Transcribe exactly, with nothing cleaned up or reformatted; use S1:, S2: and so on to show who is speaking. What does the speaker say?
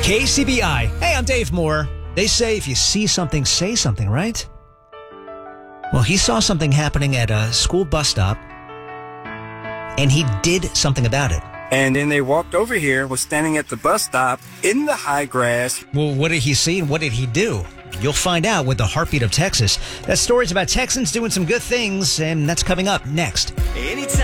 S1: K C B I. Hey, I'm Dave Moore. They say if you see something, say something, right? Well, he saw something happening at a school bus stop, and he did something about it.
S2: And then they walked over here, was standing at the bus stop in the high grass.
S1: Well, what did he see and what did he do? You'll find out with the Heartbeat of Texas. That story's about Texans doing some good things, and that's coming up next.
S3: Anytime.